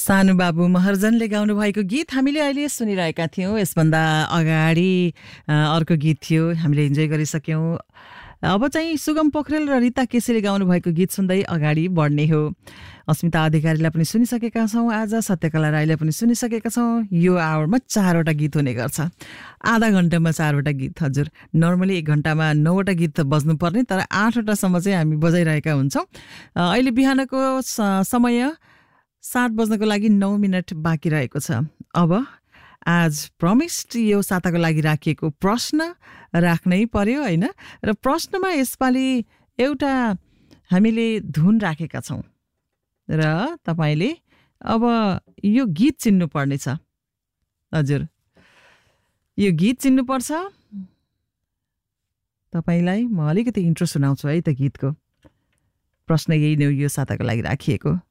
सानु बाबु महर्जनले गाउनु भएको गीत हामीले अहिले सुनिरहेका थियौँ। यसभन्दा अगाडि अर्को गीत थियो, हामीले इन्जोय गरिसक्यौँ। अब चाहिँ सुगम पोखरेल र रिता केसीले गाउनु भएको गीत सुन्दै अगाडि बढ्ने हो। अस्मिता अधिकारीलाई पनि सुनिसकेका छौँ, आज सत्यकला राईलाई पनि सुनिसकेका छौँ। यो आवरमा 4वटा गीत हुने गर्छ, आधा घन्टामा 4वटा गीत। हजुर, नर्मली 1 घन्टामा 9वटा गीत बज्नुपर्ने, तर 8वटासम्म चाहिँ हामी बजाइरहेका हुन्छौँ। अहिले बिहानको समय 7 बज्नको लागि 9 मिनट बाँकी रहेको छ। अब आज प्रमिस्ड यो साताको लागि राखिएको प्रश्न राख्नै पर्यो होइन। र प्रश्नमा यसपालि एउटा हामीले धुन राखेका छौँ र तपाईँले अब यो गीत चिन्नुपर्ने छ। हजुर, यो गीत चिन्नुपर्छ। तपाईँलाई म अलिकति इन्ट्रो सुनाउँछु है त गीतको। प्रश्न यही नै हो यो साताको लागि राखिएको।